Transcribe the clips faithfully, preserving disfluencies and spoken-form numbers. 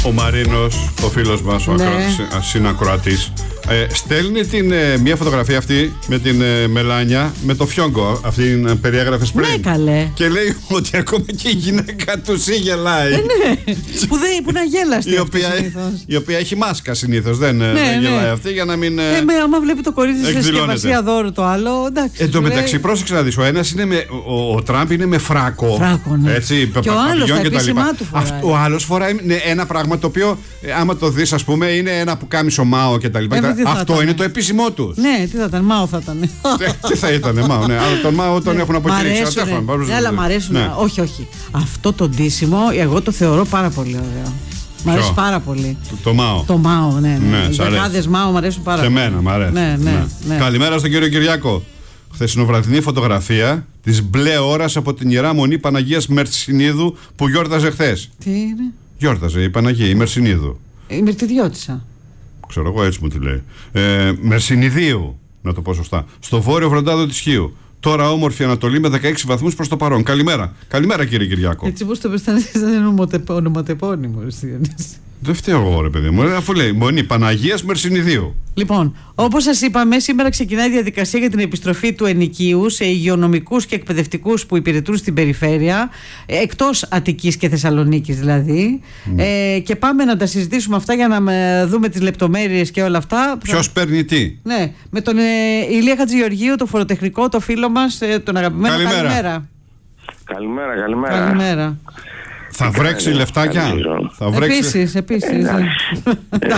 Ο Μαρίνος, ο φίλος μας, ο ναι. συνακροατής, ε, στέλνει την, ε, μια φωτογραφία αυτή με την ε, Μελάνια, με το φιόγκο, αυτή την περιέγραφες πριν. Ναι, καλέ. Και λέει ότι ακόμα και η γυναίκα του γελάει. Ε, ναι. που, δεν, που να γέλαστε. Η οποία, η οποία έχει μάσκα συνήθως, δεν, ναι, δεν γελάει ναι. αυτή για να μην. Ε, ε, με, άμα βλέπει το κορίτσι σε συσκευασία δώρου το άλλο, εντάξει. Εν τω μεταξύ, πρόσεξε να δεις, ο ένας είναι με. Ο, ο Τραμπ είναι με φράκο. Φράκο, ναι. Έτσι, και ο άλλος τα επίσημά του φοράει. Ο άλλος φοράει ναι, ένα πράγμα το οποίο, άμα το δεις, ας πούμε, είναι ένα που κάμισο Μάο κτλ. Αυτό είναι το επίσημό του. Ναι, τι θα ήταν, Μάο θα ήταν. Τι θα ήταν, Μάο, ναι. Αλλά τον Μάο τον έχουν αποκηρύξει. Ναι, αλλά μ' αρέσουν. Όχι, όχι. Αυτό το ντύσιμο, εγώ το θεωρώ πάρα πολύ ωραίο. Μ' αρέσει πάρα πολύ. Το, το Μάο. Το Μάο, ναι. ναι. ναι Οι δεκάδες Μάο μ' αρέσουν πάρα πολύ. Και εμένα μ' αρέσει. Ναι, ναι, ναι. Ναι. Καλημέρα στον κύριο Κυριάκο. Χθεσινοβραδινή φωτογραφία της μπλε ώρας από την Ιερά Μονή Παναγίας Μερσινίδου που γιόρταζε χθες. Τι είναι? Γιόρταζε η Παναγία, η Μερσινίδου. Η Μερτιδιώτισσα. Ξέρω εγώ, έτσι μου τη λέει. Ε, Μερσινιδίου, να το πω σωστά. Στο βόρειο βροντάδο της Χίου. Τώρα όμορφη Ανατολή με δεκαέξι βαθμούς προς το παρόν. Καλημέρα. Καλημέρα, κύριε Κυριάκο. Έτσι πώς το πες, ήταν ονοματεπώνυμο. Δεν φταίω εγώ, ρε παιδί μου. Αφού λέει Μονή Παναγίας Μερσινιδίου. Λοιπόν, όπως σας είπαμε, σήμερα ξεκινάει η διαδικασία για την επιστροφή του ενοικίου σε υγειονομικούς και εκπαιδευτικούς που υπηρετούν στην περιφέρεια, εκτός Αττικής και Θεσσαλονίκης δηλαδή. Mm. Ε, και πάμε να τα συζητήσουμε αυτά για να δούμε τις λεπτομέρειες και όλα αυτά. Ποιος παίρνει τι? Ναι, με τον ε, Ηλία Χατζηγεωργίου, το φοροτεχνικό, το φίλο μας, ε, τον αγαπημένο. Καλημέρα. Καλημέρα. Καλημέρα, καλημέρα. Καλημέρα. Θα βρέξει ε, λεφτάκια. Θα βρέξει... Επίσης, επίσης. Ε,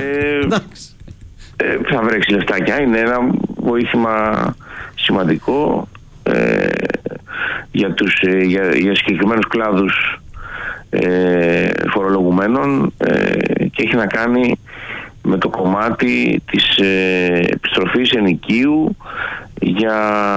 ε, θα βρέξει λεφτάκια. Είναι ένα βοήθημα σημαντικό ε, για, τους, ε, για, για συγκεκριμένους κλάδους ε, φορολογουμένων ε, και έχει να κάνει με το κομμάτι της ε, επιστροφής ενοικίου για...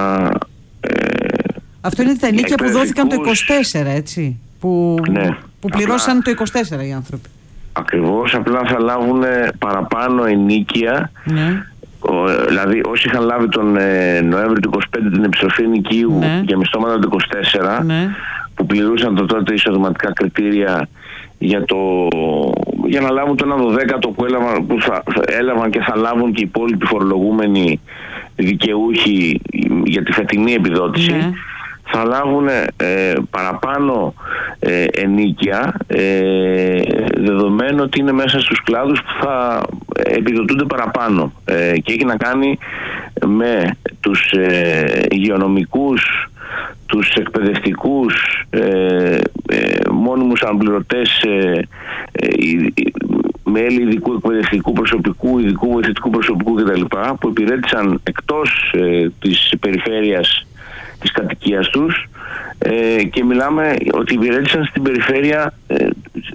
Ε, Αυτό είναι τα ενίκια που δόθηκαν το είκοσι τέσσερα, έτσι. Που, ναι, που πληρώσαν απλά, το είκοσι τέσσερα οι άνθρωποι. Ακριβώς, απλά θα λάβουν παραπάνω ενίκια. Ναι. Ο, δηλαδή όσοι είχαν λάβει τον ε, Νοέμβριο του είκοσι πέντε την επιστροφή ενοικίου ναι. για μισθώματα του είκοσι τέσσερα ναι. που πληρούσαν το τότε εισοδηματικά κριτήρια για, το, για να λάβουν το ένα δωδέκατο που, έλαβαν, που θα, έλαβαν και θα λάβουν και οι υπόλοιποι φορολογούμενοι δικαιούχοι για τη φετινή επιδότηση. Ναι. Θα λάβουν ε, παραπάνω ε, ενίκια ε, δεδομένου ότι είναι μέσα στους κλάδους που θα επιδοτούνται παραπάνω ε, και έχει να κάνει με τους ε, υγειονομικούς, τους εκπαιδευτικούς, ε, ε, μόνιμους αναπληρωτές, ε, ε, μέλη ειδικού εκπαιδευτικού προσωπικού, ειδικού βοηθητικού προσωπικού κτλ. Που υπηρέτησαν εκτός ε, της περιφέρειας της κατοικίας τους ε, και μιλάμε ότι υπηρέτησαν στην περιφέρεια ε, ε,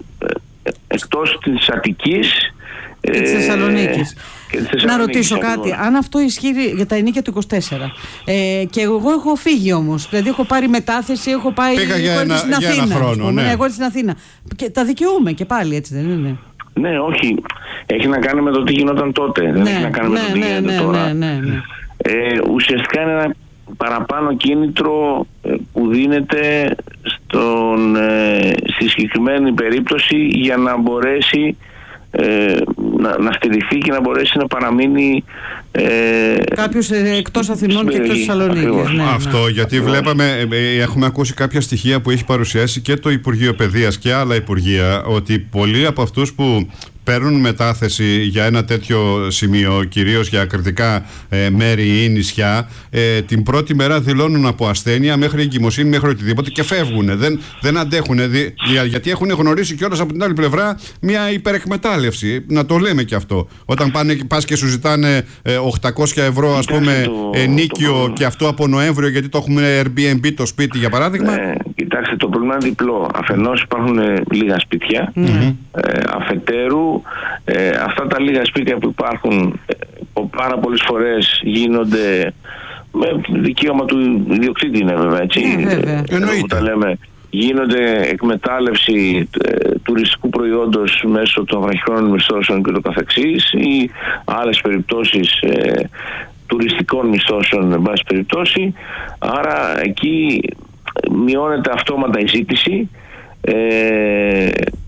εκτός της Αττικής και της Θεσσαλονίκης. Ε, να ρωτήσω κάτι, αν αυτό ισχύει για τα ενίκια του είκοσι τέσσερα ε, και εγώ έχω φύγει όμως, δηλαδή έχω πάρει μετάθεση, έχω πάει Πήγα για ένα, στην για Αθήνα, ένα χρόνο, ναι. εγώ στην Αθήνα και τα δικαιούμαι και πάλι, έτσι δεν είναι? Ναι, όχι, έχει να κάνει με το τι γινόταν τότε, ναι, δεν έχει να κάνει ναι, με το τι ναι, γίνεται ναι, τώρα. ναι, ναι, ναι. Ε, ουσιαστικά είναι ένα παραπάνω κίνητρο που δίνεται στον, ε, στη συγκεκριμένη περίπτωση για να μπορέσει ε, να, να στηριχθεί και να μπορέσει να παραμείνει ε, κάποιος εκτός Αθηνών και εκτός Θεσσαλονίκης. Ναι, αυτό ναι. Γιατί Ακριβώς. βλέπαμε, έχουμε ακούσει κάποια στοιχεία που έχει παρουσιάσει και το Υπουργείο Παιδείας και άλλα υπουργεία, ότι πολλοί από αυτούς που παίρνουν μετάθεση για ένα τέτοιο σημείο, κυρίως για κριτικά ε, μέρη ή νησιά, ε, την πρώτη μέρα δηλώνουν από ασθένεια μέχρι εγκυμοσύνη, μέχρι οτιδήποτε και φεύγουν. Δεν, δεν αντέχουν. Δι, γιατί έχουν γνωρίσει κιόλας από την άλλη πλευρά μια υπερεκμετάλλευση. Να το λέμε κι αυτό. Όταν πάνε, πας και σου ζητάνε ε, οκτακόσια ευρώ, ας πούμε, το, ενίκιο το και αυτό από Νοέμβριο, γιατί το έχουμε Airbnb το σπίτι, για παράδειγμα. Ναι, κοιτάξτε, το πρόβλημα είναι διπλό. Αφενός υπάρχουν ε, λίγα σπίτια. Mm-hmm. Ε, αφετέρου, Ε, αυτά τα λίγα σπίτια που υπάρχουν ε, πάρα πολλές φορές γίνονται με δικαίωμα του ιδιοκτήτη, είναι βέβαια, έτσι. Yeah, βέβαια. Ε, που τα λέμε, γίνονται εκμετάλλευση ε, τουριστικού προϊόντος μέσω των βραχυχρόνων μισθώσεων και το καθεξής, ή άλλες περιπτώσεις ε, τουριστικών μισθώσεων, εν πάση περιπτώσει. Άρα εκεί μειώνεται αυτόματα η ζήτηση, ε,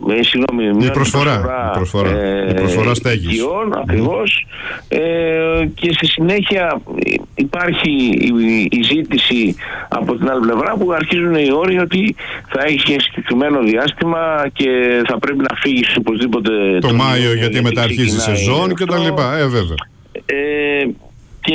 ε, συγγνώμη, η προσφορά, προσφορά, η προσφορά, ε, η προσφορά στέγης. Οικειών, ακριβώς, ε, και στη συνέχεια υπάρχει η, η ζήτηση από την άλλη πλευρά που αρχίζουν οι όροι ότι θα έχει συγκεκριμένο διάστημα και θα πρέπει να φύγεις οπωσδήποτε το Μάιο γιατί μετά αρχίζει η σεζόν και τα λοιπά, ε, βέβαια. Ε, και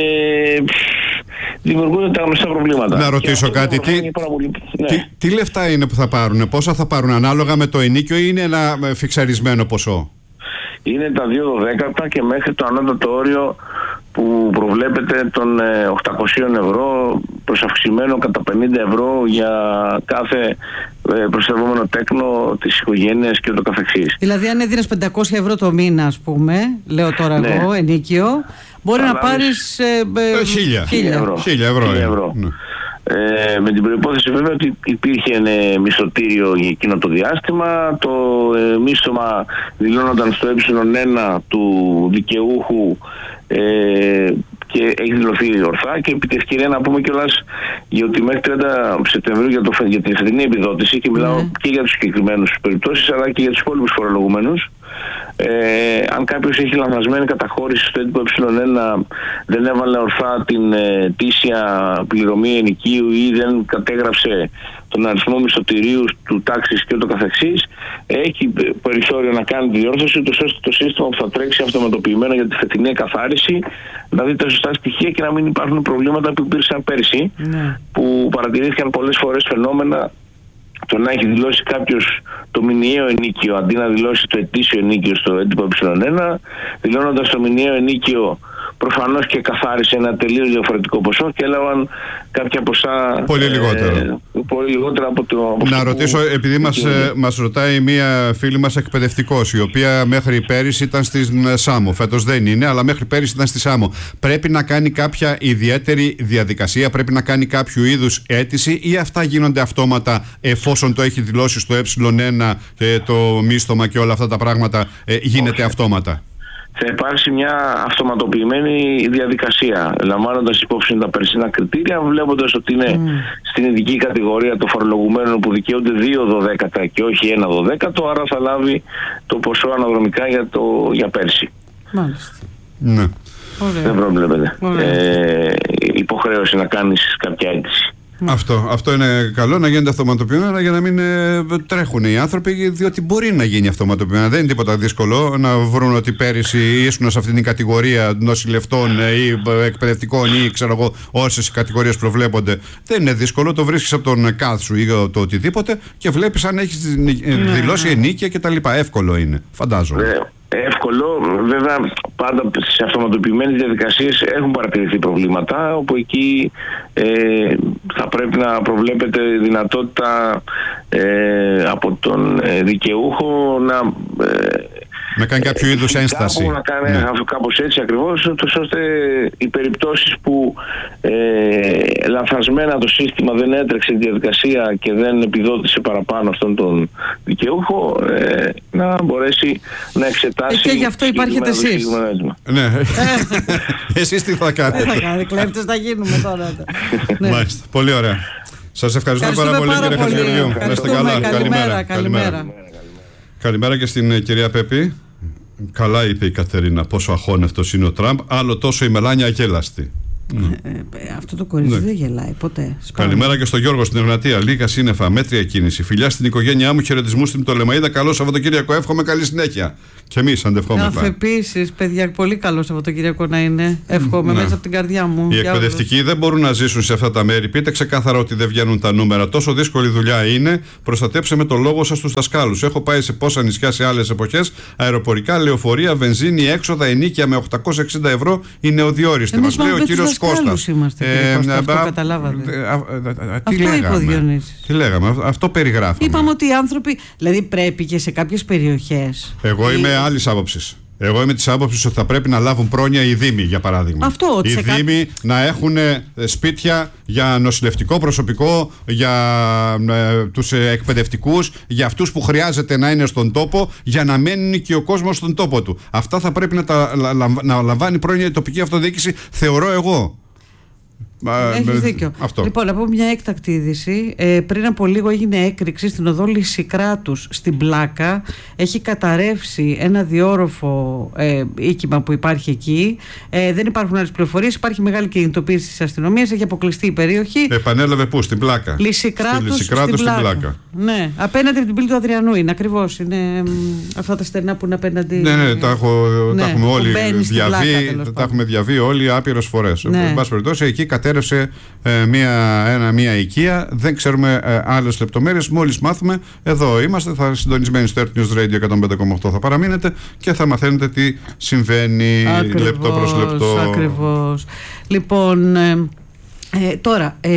δημιουργούνται τα γνωστά προβλήματα. Να ρωτήσω κάτι, τι, πολύ... ναι. τι, τι λεφτά είναι που θα πάρουν, πόσα θα πάρουν ανάλογα με το ενίκιο ή είναι ένα φιξαρισμένο ποσό? Είναι τα δύο δωδέκατα και μέχρι το ανώτατο όριο που προβλέπεται των οκτακόσια ευρώ, προσαυξημένο κατά πενήντα ευρώ για κάθε προστατευόμενο τέκνο της οικογένειας και το καθεξής. Δηλαδή αν έδινες πεντακόσια ευρώ το μήνα, ας πούμε, λέω τώρα ναι. εγώ, ενίκιο, μπορεί θα να πάρεις ε, χίλια. Χίλια ευρώ. Χίλια ευρώ, χίλια ευρώ. Ναι. Ε, με την προϋπόθεση βέβαια ότι υπήρχε ε, μισθωτήριο για εκείνο το διάστημα. Το ε, μίσθωμα δηλώνονταν στο ε1 του δικαιούχου ε, και έχει δηλωθεί ορθά, και επί τη ευκαιρία να πούμε κιόλας για ότι μέχρι τριάντα Σεπτεμβρίου για, το, για την φετινή επιδότηση, και μιλάω mm. και για τους συγκεκριμένους περιπτώσεις αλλά και για τους υπόλοιπους φορολογουμένους, Ε, αν κάποιος έχει λανθασμένη καταχώρηση στο έντυπο ε1, δεν έβαλε ορθά την ε, τήσια πληρωμή ενοικίου ή δεν κατέγραψε τον αριθμό μισθωτηρίου του τάξης και το καθεξής, έχει περιθώριο να κάνει τη διόρθωση, ώστε το σύστημα που θα τρέξει αυτοματοποιημένα για τη φετινή εκαθάριση να δει τα σωστά στοιχεία και να μην υπάρχουν προβλήματα που υπήρξαν πέρσι, mm. που παρατηρήθηκαν πολλές φορές φαινόμενα το να έχει δηλώσει κάποιος το μηνιαίο ενίκιο αντί να δηλώσει το ετήσιο ενίκιο στο έντυπο ε1, δηλώνοντας το μηνιαίο ενίκιο προφανώς και καθάρισε ένα τελείως διαφορετικό ποσό και έλαβαν κάποια ποσά πολύ λιγότερο, ε, πολύ λιγότερα από το... Από να ρωτήσω, που... επειδή μας, ε, μας ρωτάει μία φίλη μας εκπαιδευτικός, η οποία μέχρι πέρυσι ήταν στην Σάμο, φέτος δεν είναι, αλλά μέχρι πέρυσι ήταν στη Σάμο, πρέπει να κάνει κάποια ιδιαίτερη διαδικασία, πρέπει να κάνει κάποιο είδους αίτηση ή αυτά γίνονται αυτόματα εφόσον το έχει δηλώσει στο ε1 και το μίσθωμα και όλα αυτά τα πράγματα ε, γίνεται Όχι. αυτόματα? Θα υπάρξει μια αυτοματοποιημένη διαδικασία, λαμβάνοντας υπόψη τα περσινά κριτήρια, βλέποντας ότι είναι mm. στην ειδική κατηγορία των φορολογουμένων που δικαιούνται δύο δωδέκατα και όχι ένα δωδέκατο, άρα θα λάβει το ποσό αναδρομικά για, το, για πέρσι. Μάλιστα. Ναι. Δεν προβλέπεται ε, υποχρέωση να κάνεις κάποια αίτηση. Αυτό, αυτό είναι καλό, να γίνεται αυτοματοποιημένα για να μην ε, τρέχουν οι άνθρωποι, διότι μπορεί να γίνει αυτοματοποιημένα. Δεν είναι τίποτα δύσκολο να βρουν ότι πέρυσι ήσουν σε αυτήν την κατηγορία νοσηλευτών ή εκπαιδευτικών ή ξέρω εγώ όσες κατηγορίες προβλέπονται. Δεν είναι δύσκολο, το βρίσκεις από τον ΚΑΔ σου ή το οτιδήποτε και βλέπεις αν έχεις δηλώσει ενίκεια κτλ. Εύκολο είναι, φαντάζομαι. Εύκολο, βέβαια πάντα σε αυτοματοποιημένες διαδικασίες έχουν παρατηρηθεί προβλήματα, όπου εκεί ε, θα πρέπει να προβλέπεται δυνατότητα ε, από τον δικαιούχο να ε, να κάνει κάποιο είδους ένσταση. Να κάνει ναι. κάπως έτσι ακριβώς, ώστε οι περιπτώσεις που ε, λανθασμένα το σύστημα δεν έτρεξε τη διαδικασία και δεν επιδότησε παραπάνω αυτόν τον δικαιούχο, ε, να μπορέσει να εξετάσει. Και γι' αυτό υπάρχετε εσείς. Ναι. Εσείς τι θα κάνετε? Δεν θα κάνετε, κλέφτες θα γίνουμε τώρα. Μάλιστα, πολύ ωραία. Σας ευχαριστώ πάρα πολύ, κύριε Χατζηγεωργίου. Να είστε καλά. Καλημέρα. Καλημέρα. Καλημέρα και στην κυρία Πέπη. Καλά είπε η Κατερίνα πόσο αχώνευτος είναι ο Τραμπ, άλλο τόσο η Μελάνια αγέλαστη. Ε, ε, αυτό το κορίτσι ναι. δεν γελάει ποτέ. Σπάμε. Καλημέρα και στον Γιώργο στην Εγνατία. Λίγα σύννεφα, μέτρια κίνηση. Φιλιά στην οικογένειά μου, χαιρετισμού στην Πτολεμαΐδα. Καλό Σαββατοκύριακο, εύχομαι καλή συνέχεια. Και εμείς αντευχόμεθα. Επίσης, παιδιά, πολύ καλό Σαββατοκύριακο να είναι. Εύχομαι ναι. μέσα από την καρδιά μου. Οι εκπαιδευτικοί δεν μπορούν να ζήσουν σε αυτά τα μέρη. Πείτε ξεκάθαρα ότι δεν βγαίνουν τα νούμερα. Τόσο δύσκολη δουλειά είναι. Προστατέψτε με το λόγο σας στους δασκάλους. Έχω πάει σε πόσα νησιά σε άλλες εποχές. Αεροπορικά, λεωφορεία, βενζίνη, έξοδα, ενίκια με οκτακόσια εξήντα ευρώ είναι οδιόριστη. Μας λέει ο κύριος Κώστας. Είμαστε, ε, Κώστα, αυτό α, καταλάβατε. Α, α, α, α, τι, αυτό λέγαμε, τι λέγαμε, αυτό περιγράφαμε. Είπαμε ότι οι άνθρωποι, δηλαδή πρέπει και σε κάποιες περιοχές. Εγώ ή... είμαι άλλης άποψης. Εγώ είμαι της άποψης ότι θα πρέπει να λάβουν πρόνοια οι δήμοι, για παράδειγμα. Αυτό, οι δήμοι κα... να έχουν σπίτια για νοσηλευτικό προσωπικό, για ε, τους εκπαιδευτικούς, για αυτούς που χρειάζεται να είναι στον τόπο, για να μένει και ο κόσμος στον τόπο του. Αυτά θα πρέπει να, τα, να λαμβάνει πρόνοια η τοπική αυτοδιοίκηση, θεωρώ εγώ. Έχεις δίκιο. Αυτό. Λοιπόν, από μια έκτακτη είδηση. Ε, πριν από λίγο έγινε έκρηξη στην οδό Λυσικράτους στην Πλάκα. Έχει καταρρεύσει ένα διόροφο ε, οίκημα που υπάρχει εκεί. Ε, δεν υπάρχουν άλλες πληροφορίες. Υπάρχει μεγάλη κινητοποίηση της αστυνομίας. Έχει αποκλειστεί η περιοχή. Επανέλαβε πού, στην Πλάκα. Λυσικράτους στην, στην Πλάκα. Πλάκα. Ναι, απέναντι από την πύλη του Αδριανού είναι ακριβώς. Είναι μ, αυτά τα στενά που είναι απέναντι. Ναι, ναι, τα, έχω, ναι, τα έχουμε όλοι διαβεί. Πλάκα, τα έχουμε διαβεί όλοι άπειρες φορές. Ναι. Εν πάση περιπτώσει, εκεί κατέρευσε ε, μια, ένα, μια οικία. Δεν ξέρουμε ε, άλλες λεπτομέρειες. Μόλις μάθουμε, εδώ είμαστε. Θα συντονισμένοι στο Earth News Radio εκατόν πέντε κόμμα οκτώ θα παραμείνετε και θα μαθαίνετε τι συμβαίνει ακριβώς, λεπτό προς λεπτό. Ακριβώς. Λοιπόν, ε, ε, τώρα, ε,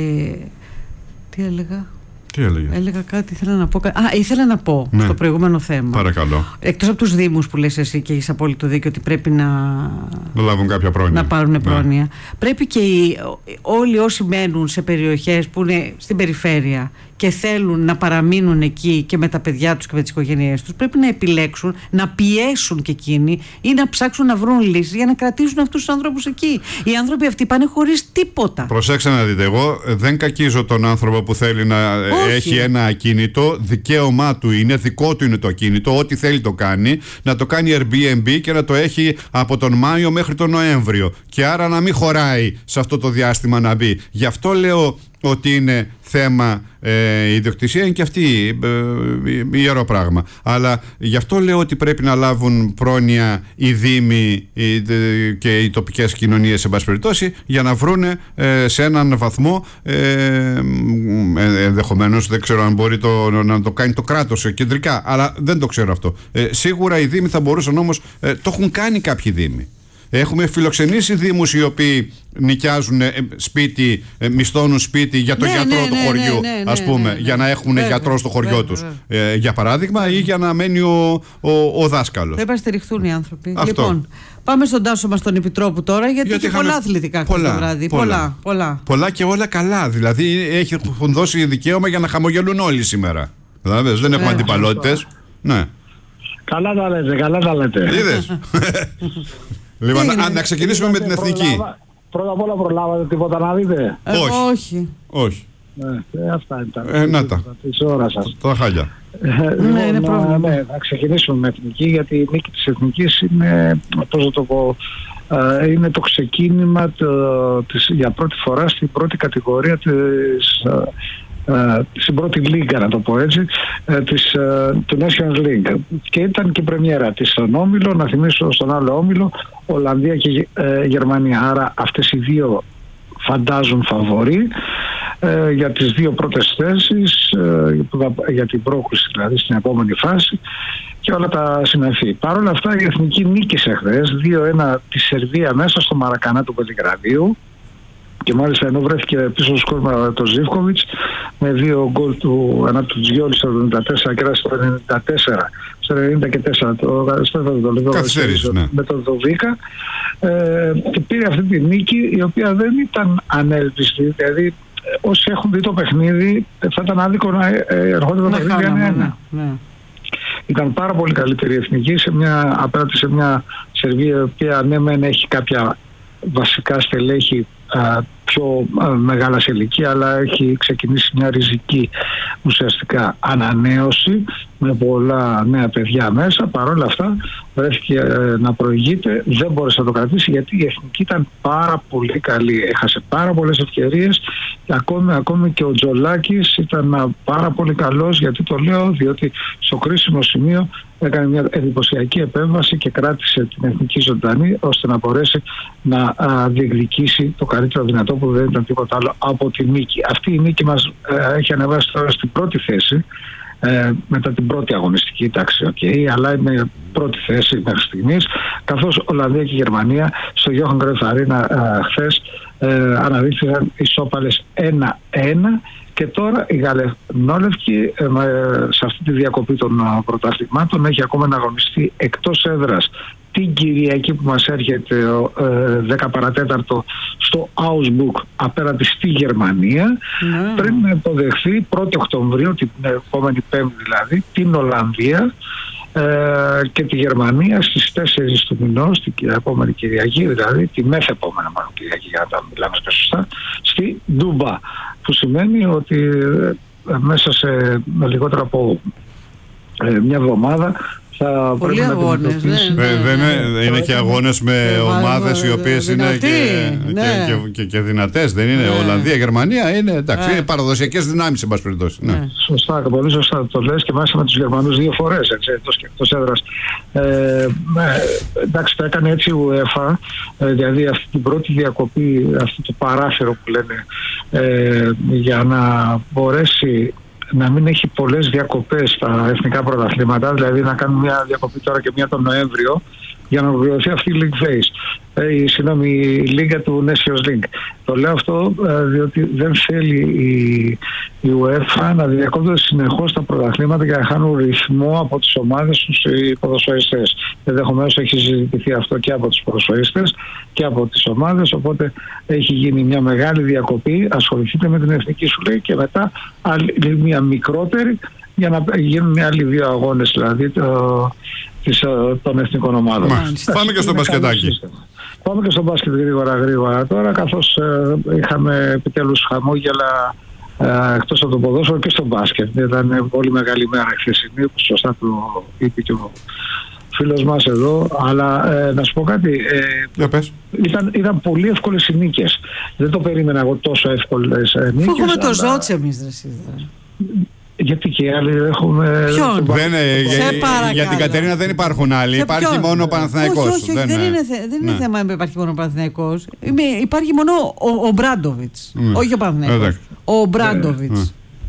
τι έλεγα. Τι έλεγε. Έλεγα κάτι, ήθελα να πω. Α, ήθελα να πω ναι. στο προηγούμενο θέμα. Παρακαλώ. Εκτός από τους δήμους που λες εσύ και έχεις απόλυτο δίκιο ότι πρέπει να, να λάβουν κάποια πρόνοια. Να πάρουν ναι. πρόνοια. Πρέπει και οι, όλοι όσοι μένουν σε περιοχές που είναι στην περιφέρεια και θέλουν να παραμείνουν εκεί και με τα παιδιά τους και με τις οικογένειές τους, πρέπει να επιλέξουν, να πιέσουν και εκείνοι ή να ψάξουν να βρουν λύσεις για να κρατήσουν αυτούς τους άνθρωπους εκεί. Οι άνθρωποι αυτοί πάνε χωρίς τίποτα. Προσέξτε να δείτε, εγώ δεν κακίζω τον άνθρωπο που θέλει να Όχι. έχει ένα ακίνητο, δικαίωμά του είναι, δικό του είναι το ακίνητο, ό,τι θέλει το κάνει, να το κάνει Airbnb και να το έχει από τον Μάιο μέχρι τον Νοέμβριο. Και άρα να μην χωράει σε αυτό το διάστημα να μπει. Γι' αυτό λέω ότι είναι θέμα ε, ιδιοκτησία, είναι και αυτή ε, ε, ιερό πράγμα. Αλλά γι' αυτό λέω ότι πρέπει να λάβουν πρόνοια οι δήμοι οι, ε, και οι τοπικές κοινωνίες, εν πάση περιπτώσει, για να βρούνε ε, σε έναν βαθμό ε, ε, ενδεχομένως, δεν ξέρω αν μπορεί το, να το κάνει το κράτος κεντρικά, αλλά δεν το ξέρω αυτό. Ε, σίγουρα οι δήμοι θα μπορούσαν όμως, ε, το έχουν κάνει κάποιοι δήμοι. Έχουμε φιλοξενήσει δήμους οι οποίοι νοικιάζουν σπίτι, μισθώνουν σπίτι για τον ναι, γιατρό ναι, του ναι, χωριού, ναι, ναι, ας πούμε, ναι, ναι, ναι. για να έχουν βέβαια, γιατρό στο χωριό βέβαια, τους, βέβαια. Ε, για παράδειγμα, ή για να μένει ο, ο, ο δάσκαλος. Δεν στηριχθούν οι άνθρωποι. Αυτό. Λοιπόν, πάμε στον Τάσο μας τον Επιτρόπου τώρα, γιατί, γιατί έχει πολλά αθλητικά χθες το βράδυ. Πολλά, πολλά, πολλά. Πολλά και όλα καλά. Δηλαδή έχουν δώσει δικαίωμα για να χαμογελούν όλοι σήμερα. Δηλαδή, δεν έχουμε αντιπαλότητες. Ναι. Καλά τα λέτε, καλά τα λέτε. Είδες. Λοιπόν, να, να ξεκινήσουμε με την εθνική. Προλάβα, πρώτα απ' όλα προλάβατε τίποτα να δείτε. Ε, όχι. όχι. Όχι. Ναι, ε, αυτά ήταν. Ε, να τα. Της ώρας σας. Τα χάλια. Ε, ναι, είναι λοιπόν, πρόβλημα. Ναι, να ξεκινήσουμε με εθνική, γιατί η νίκη της εθνικής είναι, πώς θα το πω, ε, είναι το ξεκίνημα το, της, για πρώτη φορά στην πρώτη κατηγορία της, ε, στην πρώτη λίγκα, να το πω έτσι, ε, της, ε, του Nations League. Και ήταν και η πρεμιέρα της στον όμιλο, να θυμίσω στον άλλο όμιλο, Ολλανδία και ε, Γερμανία. Άρα αυτές οι δύο φαντάζουν φαβορί ε, για τις δύο πρώτες θέσεις, ε, για την πρόκριση δηλαδή στην επόμενη φάση και όλα τα συναφή. Παρ' όλα αυτά η εθνική νίκησε χθες δύο ένα τη Σερβία μέσα στο Μαρακανά του Βελιγραδίου. Και μάλιστα ενώ βρέθηκε πίσω στο σκόρμα το Ζίβκοβιτς με δύο γκολ του, ένα του Τζιόλη στο εβδομήντα τέσσερα και ένα στο ενενήντα τέσσερα, στο ενενήντα τέσσερα το Καθυστέρησε ναι. με τον Δοβίκα, ε, και πήρε αυτή τη νίκη, η οποία δεν ήταν ανέλπιστη. Δηλαδή όσοι έχουν δει το παιχνίδι θα ήταν άδικο να ερχόταν το παιχνίδι ένα-ένα. Ναι. Ήταν πάρα πολύ καλύτερη η εθνική σε μια, απέναντι σε μια Σερβία η οποία ναι μεν έχει κάποια βασικά στελέχη α, πιο α, μεγάλα σε ηλικία, αλλά έχει ξεκινήσει μια ριζική ουσιαστικά ανανέωση με πολλά νέα παιδιά μέσα. Παρ' όλα αυτά βρέθηκε ε, να προηγείται, δεν μπόρεσε να το κρατήσει γιατί η εθνική ήταν πάρα πολύ καλή, έχασε πάρα πολλές ευκαιρίες και ακόμη, ακόμη και ο Τζολάκης ήταν πάρα πολύ καλός. Γιατί το λέω? Διότι στο κρίσιμο σημείο έκανε μια εντυπωσιακή επέμβαση και κράτησε την εθνική ζωντανή ώστε να μπορέσει να α, διεκδικήσει το καλύτερο δυνατό, που δεν ήταν τίποτα άλλο από τη νίκη. Αυτή η νίκη μας ε, έχει ανεβάσει τώρα στην πρώτη θέση ε, μετά την πρώτη αγωνιστική τάξη, okay, αλλά είναι πρώτη θέση μέχρι στιγμής, καθώς Ολλανδία και Γερμανία στο Johan Cruyff Arena ε, χθες ε, αναδείχθηκαν ισόπαλες ένα ένα. Και τώρα η Γαλανόλευκη ε, σε αυτή τη διακοπή των uh, πρωταθλημάτων έχει ακόμα να αγωνιστεί εκτός έδρας την Κυριακή που μας έρχεται ε, δέκα παρατέταρτο στο Augsburg απέναντι στη Γερμανία, mm. πριν να υποδεχθεί πρώτη Οκτωβρίου, την επόμενη Πέμπτη δηλαδή, την Ολλανδία, ε, και τη Γερμανία στις τέσσερις του μηνός, την επόμενη Κυριακή, δηλαδή τη μεθεπόμενη μάλλον Κυριακή, για να τα μιλάμε και σωστά, στη Ντούμπα, που σημαίνει ότι ε, μέσα σε λιγότερο από ε, μια εβδομάδα θα πολύ πρέπει αγώνες, να ναι, ναι, Ε, δεν είναι, ναι. είναι και αγώνες με Ε, ομάδες οι οποίες είναι δυνατοί, και, ναι. και, και, και, και δυνατές, δεν είναι. Ναι. Ολλανδία, Γερμανία είναι, εντάξει, Ναι. είναι παραδοσιακές δυνάμεις, εν πάση περιπτώσει. Ναι. Ναι. Σωστά, πολύ σωστά το λες, και μάλιστα με τους Γερμανούς δύο φορές, έτσι, εκτός και εκτός έδρας. Ε, ε, εντάξει, το έκανε έτσι η UEFA, ε, δηλαδή αυτή την πρώτη διακοπή, αυτό το παράθυρο που λένε, ε, για να μπορέσει να μην έχει πολλές διακοπές στα εθνικά πρωταθλήματα, δηλαδή να κάνουν μια διακοπή τώρα και μια τον Νοέμβριο, για να ολοκληρωθεί αυτή η League Phase, ε, η, συγγνώμη, η Λίγκα του Nations League. Το λέω αυτό ε, διότι δεν θέλει η, η UEFA να διακόπτουν συνεχώς τα πρωταθλήματα για να χάνουν ρυθμό από τις ομάδες τους οι ποδοσφαιριστές. Ενδεχομένως έχει συζητηθεί αυτό και από τους ποδοσφαιριστές και από τις ομάδες, οπότε έχει γίνει μια μεγάλη διακοπή, ασχοληθείτε με την εθνική, σου λέει, και μετά άλλη, μια μικρότερη, για να γίνουν άλλοι δύο αγώνες, δηλαδή το, της, των εθνικών ομάδων. Μάλιστα. Πάμε και στο μπασκετάκι. Πάμε και στο μπάσκετ γρήγορα γρήγορα τώρα, καθώς ε, είχαμε επιτέλους χαμόγελα ε, εκτός από το ποδόσφαιρο και στο μπάσκετ. Ήταν πολύ μεγάλη μέρα η χθεσινή, που σωστά το είπε και ο φίλος μας εδώ, αλλά ε, να σου πω κάτι, ε, πες. Ήταν, ήταν πολύ εύκολες οι νίκες. Δεν το περίμενα εγώ τόσο εύκολες ε, νίκες. Αφού έχουμε το αλλά... Ζότς εμείς, ρε Σίδερα. Γιατί και οι άλλοι έχουμε... Ποιον? Δεν, για, για την Κατερίνα δεν υπάρχουν άλλοι. Για υπάρχει ποιον? μόνο ο Παναθηναϊκός. Όχι, όχι, όχι, δεν, είναι, δεν είναι ναι. θέμα αν υπάρχει μόνο ο Παναθηναϊκός. Υπάρχει μόνο ο, ο Μπράντοβιτς. Ναι. Όχι ο Παναθηναϊκός. Εντάξει. Ο Μπράντοβιτς. Ναι.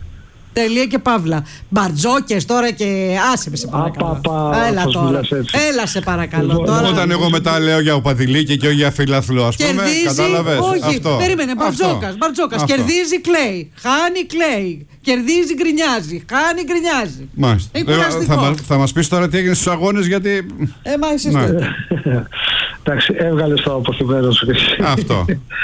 Τελεία και παύλα. Μπαρτζόκες τώρα και άσε με σε παρακαλώ. Απα, Έλα τώρα. Έλα σε παρακαλώ τώρα. Όταν εγώ μετά λέω για Οπαδηλίκη και όχι για φιλαθλό, ας πούμε, κατάλαβες. Όχι, αυτό. περίμενε, Μπαρτζόκας, Μπαρτζόκας. Κερδίζει, κλαίει. Χάνει, κλαίει. Κερδίζει, γκρινιάζει. Χάνει, γκρινιάζει. Μάλιστα. Ε, θα, μας, θα μας πεις τώρα τι έγινε στους αγώνες, γιατί... Ε, μα εσείς ναι. Εντάξει, έβγαλες το αποθυμένο σου. Αυτό.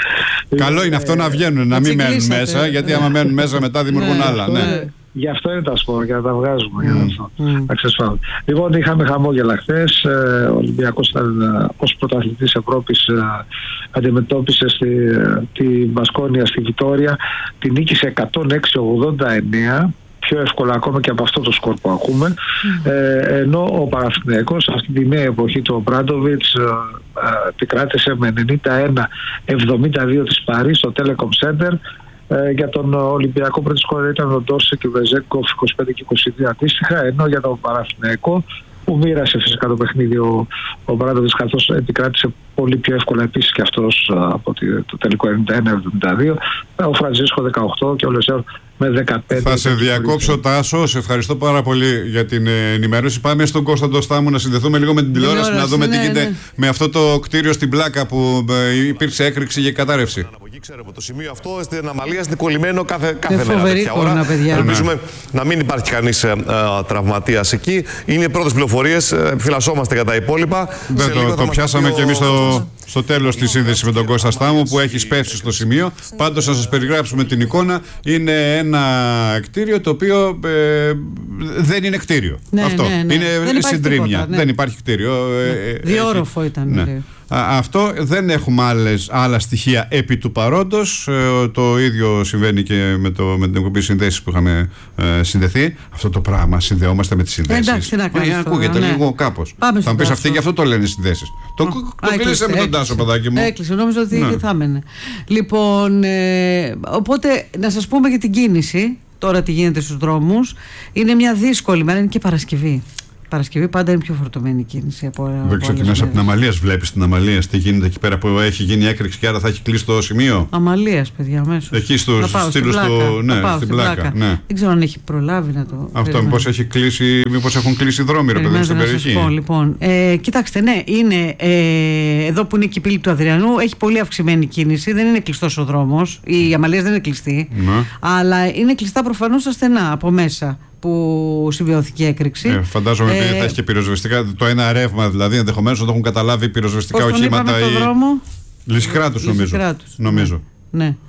Καλό είναι αυτό να βγαίνουν, να μην μένουν μέσα, γιατί άμα μένουν μέσα μετά δημιουργούν άλλα. Ναι. Γι' αυτό είναι τα σπορ, για να τα βγάζουμε. Mm. Για αυτό. Mm. Λοιπόν, είχαμε χαμόγελα χθες. Ο Ολυμπιακός ήταν ως πρωταθλητής Ευρώπης, αντιμετώπισε στη, την Μπασκόνια στη Βιτόρια. Την νίκησε εκατόν έξι ογδόντα εννέα. Πιο εύκολα ακόμα και από αυτό το σκορ που ακούμε. Mm. Ε, ενώ ο Παναθηναϊκός αυτή τη νέα εποχή του Μπράντοβιτς ε, ε, την κράτησε με ενενήντα ένα εβδομήντα δύο της Παρί στο Telecom Center. Ε, για τον Ολυμπιακό πρώτη σκόρερ ήταν ο Ντόρσε και ο Βεζέγκοφ είκοσι πέντε και είκοσι δύο αντίστοιχα, ενώ για τον Παναθηναϊκό, που μοίρασε φυσικά το παιχνίδι ο, ο Μπράντοβιτς, καθώς επικράτησε πολύ πιο εύκολα επίσης και αυτός από το τελικό ενενήντα ένα εβδομήντα δύο, ο Φραντζίσκο δεκαοκτώ και ο Λεσέρ με δεκαπέντε. Θα σε διακόψω, Τάσο. Σε ευχαριστώ πάρα πολύ για την ενημέρωση. Πάμε στον Κώσταντο Στάμου να συνδεθούμε λίγο με την τηλεόραση, να δούμε ναι, τι γίνεται ναι. με αυτό το κτίριο στην Πλάκα που υπήρξε έκρηξη και κατάρρευση. Ξέρω από το σημείο αυτό στην αναμαλία, στην κολλημένο κάθε, κάθε μέρα. Φοβερή εικόνα, παιδιά. Ελπίζουμε ναι. να μην υπάρχει κανείς ε, τραυματίας εκεί. Είναι οι πρώτες πληροφορίες. Επιφυλασσόμαστε για τα υπόλοιπα. Δεν το, το πιάσαμε και εμείς στο, στο τέλος της σύνδεσης με τον Κώστα Στάμου που έχει σπεύσει στο σημείο. Πάντως, να σας περιγράψουμε την εικόνα. Είναι ένα κτίριο το οποίο ε, δεν είναι κτίριο. Ναι, αυτό. Ναι, ναι. Είναι συντρίμμια. Ναι. Δεν υπάρχει κτίριο. Ναι. Διόροφο έχει... ήταν. Ναι. Α, αυτό δεν έχουμε άλλες, άλλα στοιχεία επί του παρόντος. Ε, το ίδιο συμβαίνει και με, το, με την εκπομπή συνδέσεις που είχαμε ε, συνδεθεί. Αυτό το πράγμα, συνδεόμαστε με τις συνδέσεις. Εντάξει, να κάνεις. Ακούγεται ναι. λίγο κάπως. Πάμε θα μου πεις αυτή, γι' αυτό το λένε συνδέσεις. Το, το κλείσε με τον Τάσο, παιδάκι μου. Έκλεισε, νόμιζα ότι ναι. θα έμενε. Λοιπόν, ε, οπότε να σας πούμε για την κίνηση. Τώρα τι γίνεται στους δρόμους. Είναι μια δύσκολη μέρα, είναι και Παρασκευή. Παρασκευή πάντα είναι πιο φορτωμένη η κίνηση από. Δεν ξεκινάς από την Αμαλίας, βλέπεις την Αμαλίας τι γίνεται εκεί πέρα που έχει γίνει έκρηξη και άρα θα έχει κλείσει το σημείο. Αμαλίας, παιδιά, αμέσως. Εκεί στο στήλο του. Ναι, στην, στην πλάκα. πλάκα. Ναι. Δεν ξέρω αν έχει προλάβει να το. Αυτό, μήπως έχει κλείσει, μήπως έχουν κλείσει δρόμοι, ρε παιδί, στην περιοχή. Πω, λοιπόν. ε, κοιτάξτε, ναι, είναι ε, εδώ που είναι η πύλη του Αδριανού, έχει πολύ αυξημένη κίνηση. Δεν είναι κλειστός ο δρόμος. Η Αμαλίας δεν είναι κλειστή. Ναι. Αλλά είναι κλειστά προφανώς τα στενά από μέσα που συμβιώθηκε έκρηξη. Ε, φαντάζομαι ότι ε, θα έχει και πυροσβεστικά. Το ένα ρεύμα δηλαδή, ενδεχομένως να το έχουν καταλάβει πυροσβεστικά οχήματα. Ή... το δρόμο. Λυσικράτους νομίζω. Λυσικράτους. νομίζω. Ναι. ναι.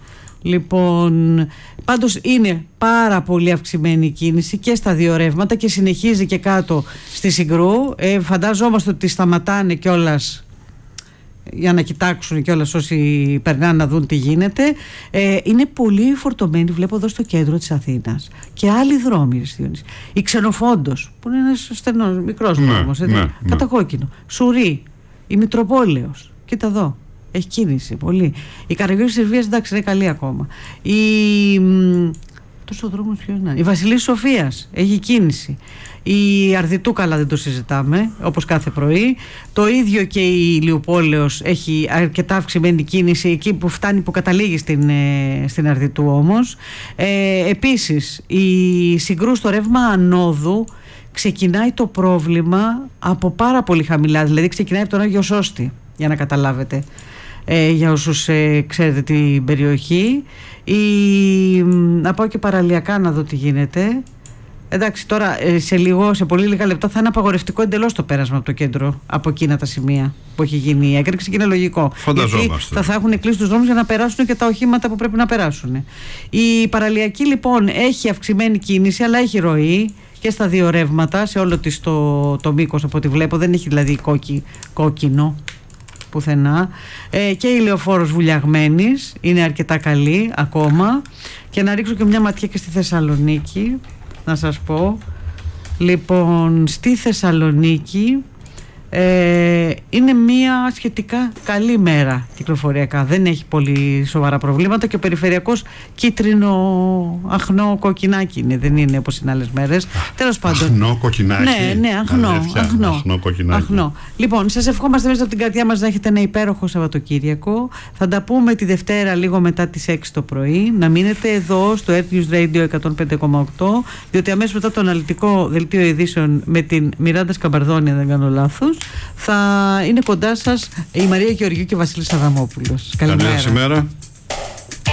Λοιπόν, πάντως είναι πάρα πολύ αυξημένη η κίνηση και στα δύο ρεύματα και συνεχίζει και κάτω στη Συγκρού. Ε, φαντάζομαστε ότι σταματάνε κιόλας για να κοιτάξουν κιόλας όσοι περνάνε να δουν τι γίνεται. Ε, είναι πολύ φορτωμένοι, βλέπω εδώ στο κέντρο της Αθήνας και άλλοι δρόμοι. Η Ξενοφόντος, που είναι ένας στενός, μικρός ναι, δρόμος, ναι, ναι. κατακόκκινο. Σουρή, η Μητροπόλεως, κοίτα εδώ. Έχει κίνηση πολύ. Η Καραγιώργης Σερβίας, εντάξει, είναι καλή ακόμα. Η... Τόσο δρόμος ποιος να είναι. Η Βασιλής Σοφίας έχει κίνηση. Η Αρδιτού, καλά, δεν το συζητάμε, όπως κάθε πρωί. Το ίδιο και η Ηλιουπόλεως έχει αρκετά αυξημένη κίνηση, εκεί που φτάνει, που καταλήγει στην, στην Αρδιτού όμως. Ε, επίσης, η Συγκρού στο ρεύμα ανόδου ξεκινάει το πρόβλημα από πάρα πολύ χαμηλά, δηλαδή ξεκινάει από τον Άγιο Σώστη, για να καταλάβετε. Ε, για όσους ε, ξέρετε την περιοχή. Η, να πάω και παραλιακά να δω τι γίνεται. Εντάξει, τώρα ε, σε, λίγο, σε πολύ λίγα λεπτά θα είναι απαγορευτικό εντελώς το πέρασμα από το κέντρο, από εκείνα τα σημεία που έχει γίνει η έκρηξη, και είναι λογικό. Φανταζόμαστε. Γιατί θα, θα έχουν κλείσει τους δρόμους για να περάσουν και τα οχήματα που πρέπει να περάσουν. Η παραλιακή λοιπόν έχει αυξημένη κίνηση, αλλά έχει ροή και στα δύο ρεύματα, σε όλο της το, το μήκος από ό,τι βλέπω. Δεν έχει δηλαδή κόκκι, κόκκινο πουθενά. Ε, και η Λεωφόρος Βουλιαγμένης είναι αρκετά καλή ακόμα. Και να ρίξω και μια ματιά και στη Θεσσαλονίκη, να σας πω. Λοιπόν, στη Θεσσαλονίκη ε, είναι μια σχετικά καλή μέρα κυκλοφοριακά. Δεν έχει πολύ σοβαρά προβλήματα και ο περιφερειακός κίτρινο αχνό κοκκινάκι είναι, δεν είναι όπως είναι άλλες μέρες. Τέλος πάντων. Αχνό κοκκινάκι. Ναι, ναι, αχνό. Αλήθεια, αχνό, αχνό κοκκινάκι. αχνό. Λοιπόν, σας ευχόμαστε μέσα από την καρδιά μας να έχετε ένα υπέροχο Σαββατοκύριακο. Θα τα πούμε τη Δευτέρα λίγο μετά τις έξι το πρωί. Να μείνετε εδώ στο Earth News Radio εκατόν πέντε κόμμα οκτώ, διότι αμέσως μετά το αναλυτικό δελτίο ειδήσεων με την Μιράντα Σκαμπαρδόνη, αν δεν κάνω λάθος, θα είναι κοντά σας η Μαρία Γεωργίου και ο Βασίλης Αδαμόπουλος. Καλημέρα. Καλημέρα.